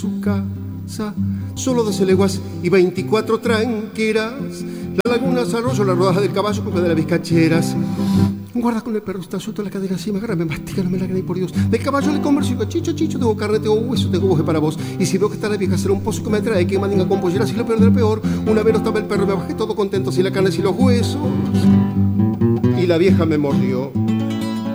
su casa, solo 12 leguas y 24 tranqueras. La laguna, arroyo, la rodaja del caballo, cuca de las vizcacheras. Guarda con el perro, está suelto la cadera encima, agárrame, mastica, no me la gané por Dios. Del caballo le converso y chicho, tengo carne, tengo hueso, tengo boje para vos. Y si veo que está la vieja, será un pozo que me atrae, que mandinga con pollera, si lo peor de lo peor. Una vez no estaba el perro, me bajé todo contento, si la carne, si los huesos. Y la vieja me mordió.